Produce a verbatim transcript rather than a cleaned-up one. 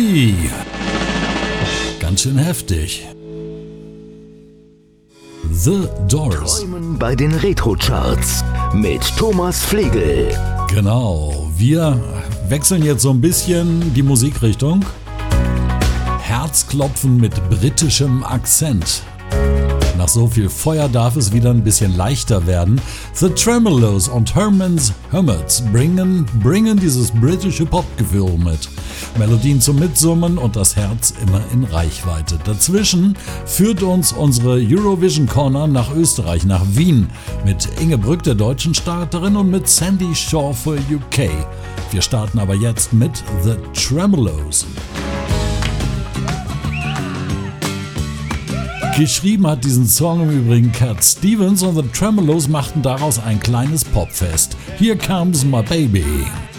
Ui, ganz schön heftig. The Doors. Träumen bei den Retro-Charts mit Thomas Flegel. Genau, wir wechseln jetzt so ein bisschen die Musikrichtung. Herzklopfen mit britischem Akzent. Nach so viel Feuer darf es wieder ein bisschen leichter werden. The Tremeloes und Herman's Hermits bringen, bringen dieses britische Popgefühl mit. Melodien zum Mitsummen und das Herz immer in Reichweite. Dazwischen führt uns unsere Eurovision Corner nach Österreich, nach Wien. Mit Inge Brück, der deutschen Starterin, und mit Sandy Shaw für U K. Wir starten aber jetzt mit The Tremeloes. Geschrieben hat diesen Song im Übrigen Cat Stevens und The Tremeloes machten daraus ein kleines Popfest. Here Comes My Baby.